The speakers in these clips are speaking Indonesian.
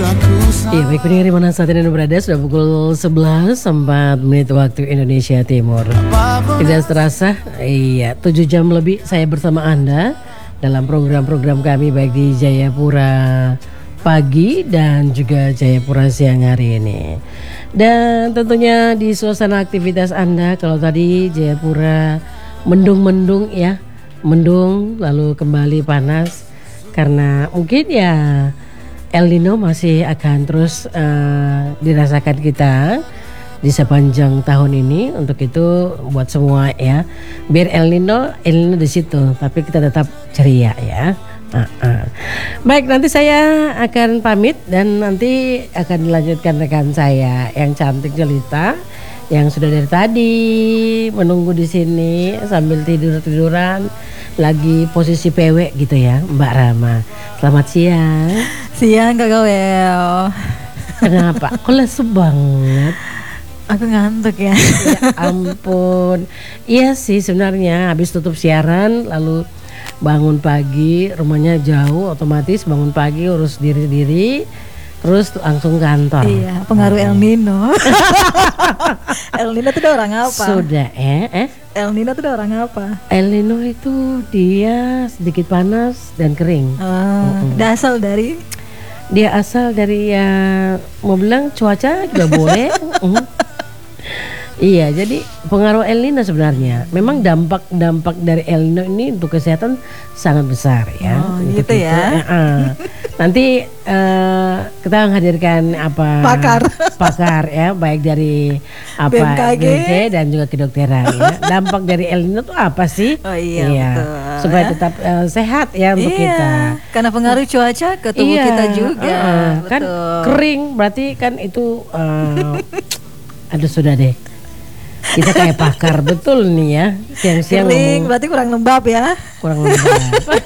Iya, baik pendengar di mana saat ini berada, sudah pukul 11:04 waktu Indonesia Timur. Tidak terasa, 7 jam lebih saya bersama Anda dalam program-program kami baik di Jayapura pagi dan juga Jayapura siang hari ini. Dan tentunya di suasana aktivitas Anda, kalau tadi Jayapura mendung-mendung ya, mendung lalu kembali panas karena mungkin ya El Nino masih akan terus dirasakan kita di sepanjang tahun ini. Untuk itu buat semua ya, biar El Nino di situ, tapi kita tetap ceria ya. Baik, nanti saya akan pamit dan nanti akan dilanjutkan rekan saya yang cantik jelita yang sudah dari tadi menunggu di sini sambil tiduran lagi posisi PW gitu ya, Mbak Rama. Selamat siang. Siang Kak Gawel. Kenapa? Kok lesu banget? Aku ngantuk ya. Ya ampun. Iya sih sebenarnya habis tutup siaran lalu bangun pagi, rumahnya jauh, otomatis bangun pagi urus diri terus langsung kantor. Iya, pengaruh El Nino. El Nino itu orang apa? Sudah El Nino itu orang apa? El Nino itu dia sedikit panas dan kering. Dia asal dari? Dia asal dari ya mau bilang cuaca juga boleh. Iya, jadi pengaruh El Nino sebenarnya. Memang dampak dari El Nino ini untuk kesehatan sangat besar ya. Oh, gitu ya. Nanti kita menghadirkan pakar ya, baik dari BMKG dan juga kedokteran ya. Dampak dari El Nino itu apa sih? Oh iya, betul. Supaya tetap sehat ya untuk kita. Karena pengaruh cuaca ke tubuh kita juga. Kan kering berarti kan itu aduh sudah deh. Kita kayak pakar betul nih ya. Siang-siang kering berarti kurang lembab ya. Kurang lembab.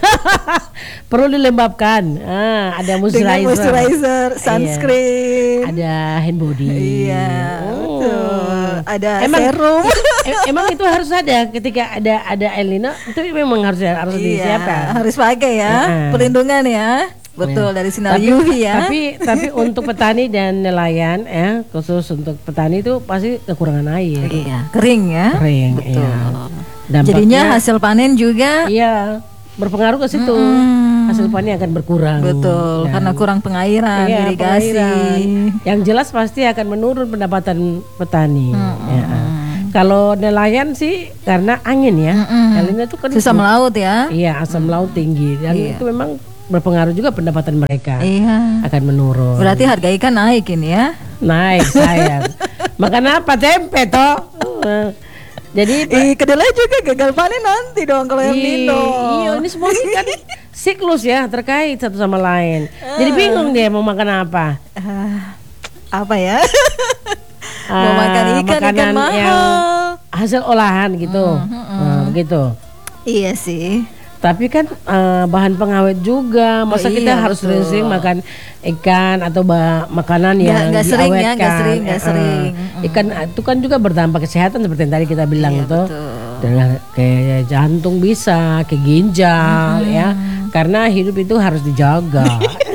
Perlu dilembabkan. Ada moisturizer, sunscreen, ada hand body. Iya, betul. Ada serum. Emang itu harus ada ketika ada El Nino, itu memang harus disiapkan. Harus pakai ya. Perlindungan ya. Betul, dari sinar UV ya. Tapi untuk petani dan nelayan ya, khusus untuk petani itu pasti kekurangan air. Iya, kering ya. Kering, betul. Iya. Jadinya hasil panen juga berpengaruh ke situ. Hasil panen akan berkurang. Betul, karena kurang pengairan, irigasi. Yang jelas pasti akan menurun pendapatan petani. Kalau nelayan sih karena angin ya. El Nino itu kan asam laut ya. Iya, asam laut tinggi dan itu memang berpengaruh juga pendapatan mereka akan menurun. Berarti harga ikan naik ini ya? Naik sayang. Makan apa, tempe toh? Jadi kedelai juga gagal panen nanti dong kalau El Nino. Iya, ini semua kan siklus ya, terkait satu sama lain. Jadi bingung dia mau makan apa. Apa ya? Mau makan ikan mahal. Yang hasil olahan gitu. Gitu. Iya sih. Tapi kan bahan pengawet juga. Masa kita harus sering makan ikan atau makanan yang diawetkan. Gak sering. Ikan itu kan juga berdampak kesehatan seperti yang tadi kita bilang itu. Dan kayak jantung bisa, kayak ginjal ya. Karena hidup itu harus dijaga.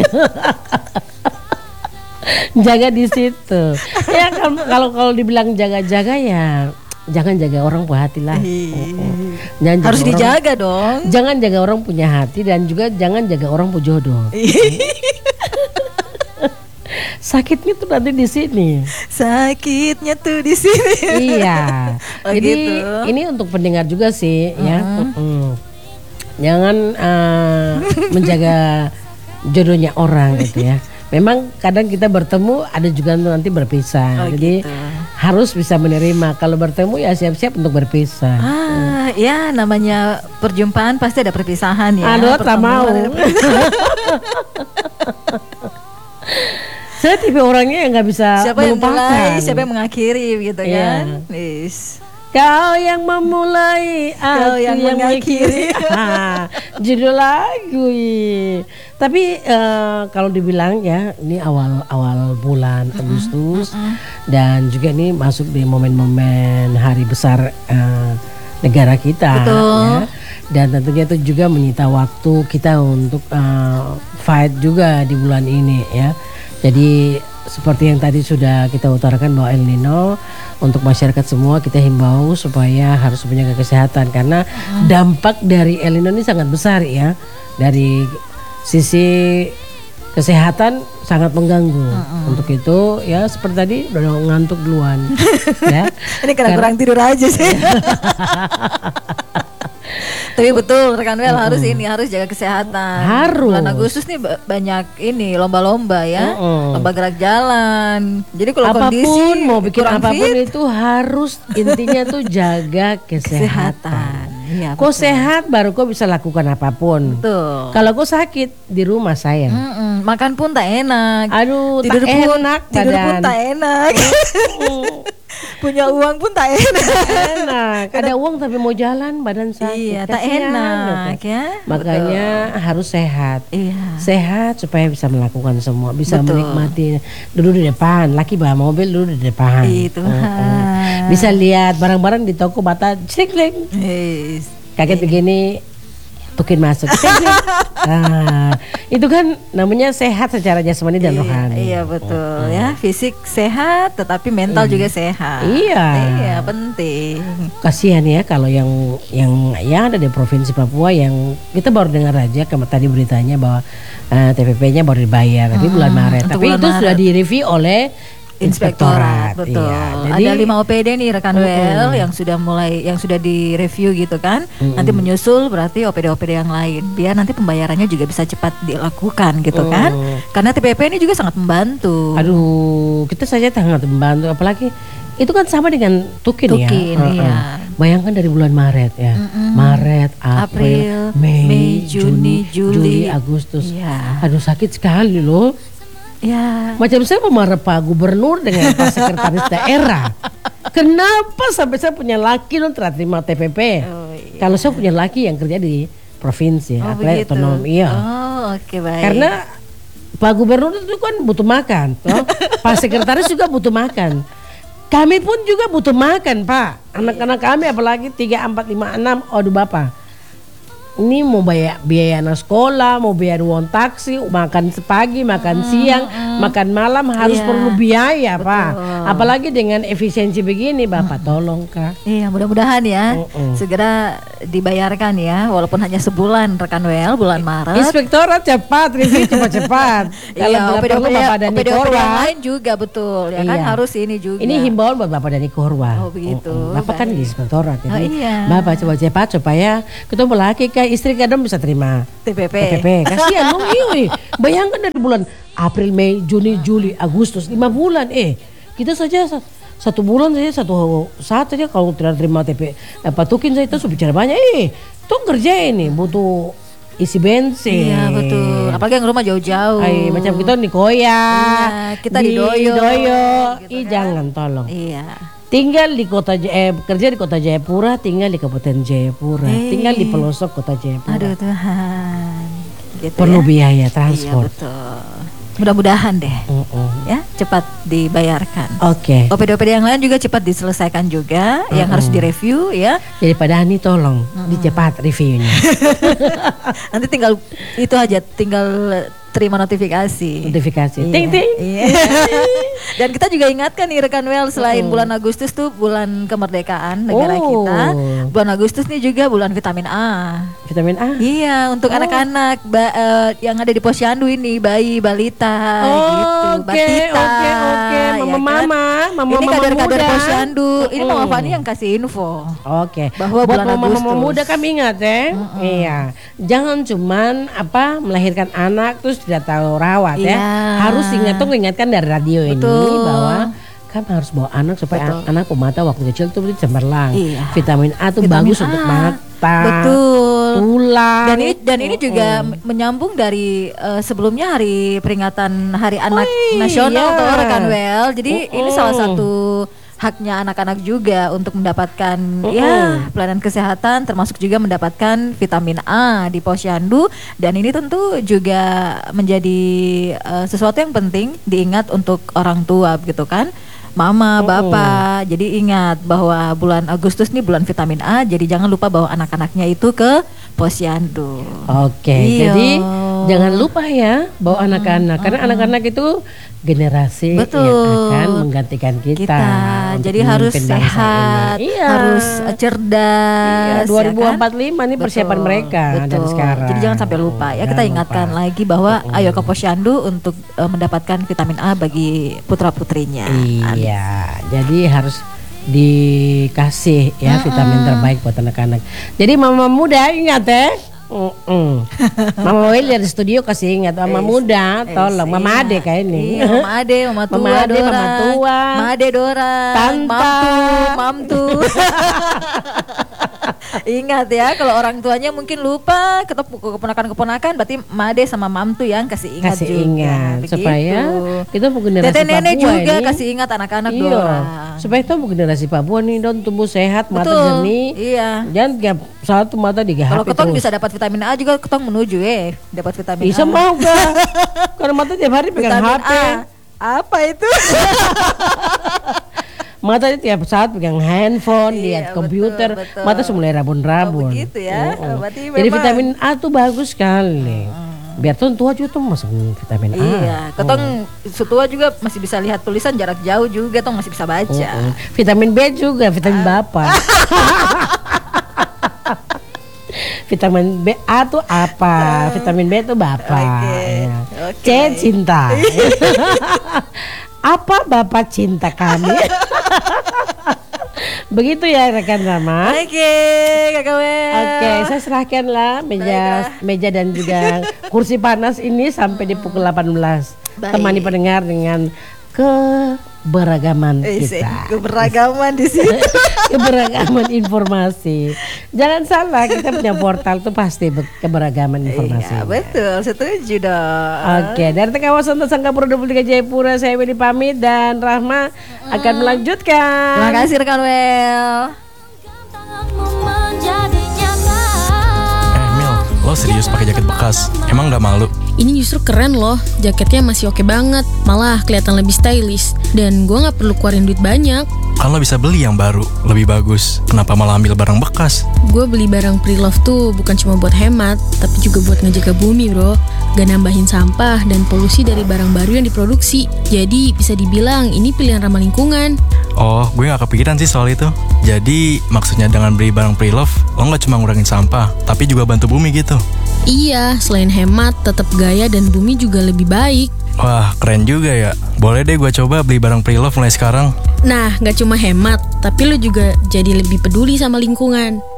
Jaga di situ. Ya kalau dibilang jaga-jaga ya jangan jaga orang punya hati lah. Harus dijaga dong. Jangan jaga orang punya hati dan juga jangan jaga orang punya jodoh. Sakitnya tuh nanti di sini. Sakitnya tuh di sini. Iya. Jadi gitu. Ini untuk pendengar juga sih ya. Jangan menjaga jodohnya orang gitu ya. Memang kadang kita bertemu ada juga nanti berpisah. Jadi harus bisa menerima kalau bertemu ya siap-siap untuk berpisah. Ya namanya perjumpaan pasti ada perpisahan ya. Aduh, tak mau. Saya tipe orangnya yang nggak bisa siapa melupakan. Yang mulai, siapa yang mengakhiri gitu kan. Kau yang memulai, aku yang mengakhiri. Judul lagu. Tapi kalau dibilang ya ini awal bulan Agustus dan juga ini masuk di momen-momen hari besar negara kita. Ya. Dan tentunya itu juga menyita waktu kita untuk fight juga di bulan ini ya. Jadi seperti yang tadi sudah kita utarakan bahwa El Nino untuk masyarakat semua kita himbau supaya harus menjaga kesehatan karena dampak dari El Nino ini sangat besar ya. Dari sisi kesehatan sangat mengganggu. Untuk itu ya seperti tadi udah ngantuk duluan. Ya. Ini karena kurang tidur aja sih. Tapi betul rekan Wel harus jaga kesehatan. Harus. Bulan Agustus nih banyak ini lomba-lomba ya, lomba gerak jalan. Jadi kalau apapun kondisi mau bikin kurang apapun fit, itu harus intinya tuh jaga kesehatan. Iya, Kau betul. sehat baru kau bisa lakukan apapun. Betul. Kalau kau sakit di rumah sayang. Makan pun tak enak. Aduh, tidur tak pun enak tidur pun badan. tak enak. Punya uang pun tak enak. Enak. Ada uang tapi mau jalan badan sakit. Iya, tak Kasihan, enak gitu. ya. Makanya harus sehat. Iya. Sehat supaya bisa melakukan semua, bisa Betul. menikmati. Duduk di depan, laki bawa mobil duduk di depan. Itu. Bisa lihat barang-barang di toko bata, cek-cek. Yes. Kaget begini, tukin masuk. Nah, itu kan namanya sehat secara jasmani dan rohani. Iya betul ya, fisik sehat tetapi mental juga sehat. Iya. Penting. Kasihan ya kalau yang ada di provinsi Papua yang kita baru dengar aja tadi beritanya bahwa TPP-nya baru dibayar tapi bulan Maret. untuk Tapi bulan itu sudah Maret. direview oleh Inspektorat. Betul. Iya, jadi Ada 5 OPD nih rekan Wel yang sudah direview gitu kan. Nanti menyusul berarti OPD-OPD yang lain biar nanti pembayarannya juga bisa cepat dilakukan gitu kan. Karena TPP ini juga sangat membantu. aduh, kita saja sangat membantu apalagi itu kan sama dengan Tukin ya. Iya. Bayangkan dari bulan Maret ya. Maret, April, Mei, Juni, Juli, Agustus. Iya. Aduh sakit sekali loh. Ya. Macam saya pemarah Pak Gubernur dengan Pak Sekretaris Daerah. Kenapa sampai saya punya laki non terima TPP? Oh, iya. Kalau saya punya laki yang kerja di provinsi, apalagi begitu. otonom, iya. Oh, oke baik. Karena Pak Gubernur itu kan butuh makan, toh. Pak Sekretaris juga butuh makan. Kami pun juga butuh makan, Pak. Anak-anak kami apalagi 3, 4, 5, 6, aduh Bapak. Ini mau biaya anak sekolah, mau bayar uang taksi, makan pagi, makan siang, makan malam harus Iya, perlu biaya, betul. Pak. Apalagi dengan efisiensi begini, Bapak tolong, Kak. Iya, mudah-mudahan ya segera dibayarkan ya, walaupun hanya sebulan rekan Wel, bulan Maret. Inspektorat cepat, review cepat-cepat. Kalau Iya, bila perlu Bapak Dhani OPD Korwa. yang lain juga betul ya kan, Iya. harus ini juga. Ini himbauan buat Bapak Dhani Korwa. Oh, begitu. Bapak kan di inspektorat, jadi Oh, iya. Bapak coba cepat supaya ketemu laki Kak, istri kadang bisa terima TPP. TPP. Kasihan dong, iya. Bayangkan dari bulan April, Mei, Juni, Juli, Agustus, 5 bulan. Kita saja satu bulan saja, satu saat saja kalau tidak terima TPP, Tukin saya itu sudah bicara banyak. Tuh kerja ini butuh isi bensin. Iya betul. Apalagi yang rumah jauh-jauh. Macam kita di Koya, Iya, kita di Doyo, gitu kan. Jangan tolong. Iya. Tinggal di kerja di kota Jayapura, tinggal di Kabupaten Jayapura, tinggal di pelosok kota Jayapura. Aduh Tuhan. Gitu Perlu ya. biaya Iya transport. betul. Mudah-mudahan deh ya cepat dibayarkan. Oke. OPD-OPD yang lain juga cepat diselesaikan juga, yang harus direview ya. Jadi Pak Dhani tolong dicepat reviewnya. Nanti tinggal itu aja, tinggal terima notifikasi. Notifikasi. Iya. Ting ting. Iya. Dan kita juga ingatkan nih rekan Wel, selain bulan Agustus tuh bulan kemerdekaan negara kita, bulan Agustus nih juga bulan vitamin A. Vitamin A. Iya, untuk anak-anak yang ada di posyandu ini, bayi, balita, gitu, batita. Oke. Mama Ini kader-kader muda. posyandu. Ini Mama Fani yang kasih info. Oke. Bahwa Buat bulan mama Agustus. muda kami ingat ya. Iya. Jangan cuman melahirkan anak terus tidak tahu rawat ya. Iya. Harus ingatkan dari radio Betul. ini bahwa kan harus bawa anak supaya anak pemata waktu kecil tuh cemerlang. Iya. Vitamin A tuh Vitamin bagus A. untuk mata. Betul. Tulang. Dan ini juga menyambung dari sebelumnya peringatan Hari Anak Nasional iya. tuh rekan Wel. Jadi ini salah satu haknya anak-anak juga untuk mendapatkan ya pelayanan kesehatan, termasuk juga mendapatkan vitamin A di posyandu. Dan ini tentu juga menjadi sesuatu yang penting diingat untuk orang tua gitu kan, mama, bapak. Jadi ingat bahwa bulan Agustus nih bulan vitamin A, jadi jangan lupa bawa anak-anaknya itu ke posyandu. Oke, Iya. jadi Jangan lupa ya bawa anak-anak, karena anak-anak itu generasi Betul. yang akan menggantikan kita. Jadi harus sehat, harus cerdas. 2045 ini persiapan mereka dari sekarang. Jadi jangan sampai lupa ya, kita ingatkan lagi bahwa ayo ke Posyandu untuk mendapatkan vitamin A bagi putra-putrinya. Iya, jadi harus dikasih ya vitamin terbaik buat anak-anak. Jadi mama muda ingat ya. Mama Willy dari studio kasih ingat, mama muda tolong, mama Ade kayak ini. Mama Ade, mama tua, mama Ade, Dora. mama tua, mama Ade, Dora, Tanta, mamtu. Ingat ya, kalau orang tuanya mungkin lupa, ketemu keponakan-keponakan, berarti Made sama Mamtu yang kasih ingat juga. Supaya kita mau generasi Tete nenek Papua juga ini, kasih ingat anak-anak Dora. Supaya kita mau generasi Papua nih don tumbuh sehat, mata jernih. Iya. Jangan tiap satu mata digahap. Kalau ketong bisa dapat vitamin A juga, ketong menuju dapat vitamin A. Bisa mau gak? Karena mata tiap hari pegang vitamin HP. Apa itu? Mata tiap saat pegang handphone, lihat komputer, betul. mata mulai rabun-rabun. Begitu ya. Jadi vitamin A tuh bagus sekali. Biar tuh tua juga tuh masuk vitamin A. Iya, ketong setua juga masih bisa lihat tulisan jarak jauh juga, tong masih bisa baca. Vitamin B juga, vitamin bapak. Vitamin B A tuh apa? Vitamin B tuh bapak. C cinta. Apa bapak cinta kami? Begitu ya rekan Rama. Oke, Kakak Wel. Oke, saya serahkanlah meja dan juga kursi panas ini sampai di pukul 18. Temani pendengar dengan keberagaman kita. Keberagaman di sini. Keberagaman informasi. Jangan salah, kita punya portal tuh pasti keberagaman informasi. Iya, betul, setuju dong. Oke, dari kawasan Tersangkapura 23 Jayapura, saya Willy pamit dan Rahma akan melanjutkan. Terima kasih rekan Wel. Mil, lo serius pakai jaket bekas? Emang gak malu? Ini justru keren loh, jaketnya masih oke banget, malah kelihatan lebih stylish. Dan gue gak perlu keluarin duit banyak. Kan lo bisa beli yang baru, lebih bagus. Kenapa malah ambil barang bekas? Gue beli barang pre-love tuh bukan cuma buat hemat, tapi juga buat ngejaga bumi bro. Gak nambahin sampah dan polusi dari barang baru yang diproduksi. Jadi bisa dibilang ini pilihan ramah lingkungan. Oh, gue gak kepikiran sih soal itu. Jadi maksudnya dengan beli barang pre-love, lo gak cuma ngurangin sampah, tapi juga bantu bumi gitu. Iya, selain hemat, tetap gaya dan bumi juga lebih baik. Wah, keren juga ya. Boleh deh gue coba beli barang pre-love mulai sekarang. Nah, gak cuma hemat, tapi lo juga jadi lebih peduli sama lingkungan.